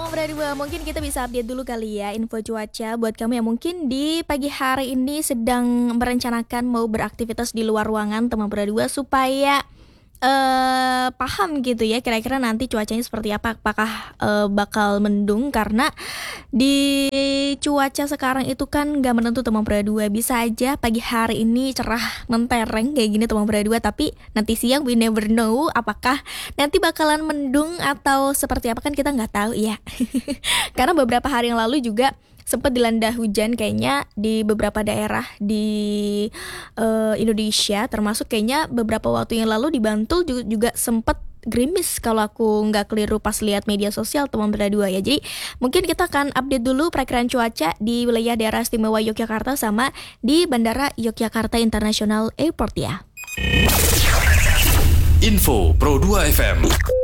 Berdua, mungkin kita bisa update dulu kali ya info cuaca buat kamu yang mungkin di pagi hari ini sedang merencanakan mau beraktivitas di luar ruangan teman berdua supaya paham gitu ya kira-kira nanti cuacanya seperti apa, apakah bakal mendung karena di cuaca sekarang itu kan nggak menentu teman berdua, bisa aja pagi hari ini cerah mentereng kayak gini teman berdua, tapi nanti siang we never know apakah nanti bakalan mendung atau seperti apa kan kita nggak tahu ya. Karena beberapa hari yang lalu juga sempat dilanda hujan kayaknya di beberapa daerah di Indonesia, termasuk kayaknya beberapa waktu yang lalu di Bantul juga sempat gerimis kalau aku nggak keliru pas lihat media sosial teman berdua ya. Jadi mungkin kita akan update dulu perakiraan cuaca di wilayah daerah istimewa Yogyakarta sama di Bandara Yogyakarta International Airport ya. Info Pro 2 FM.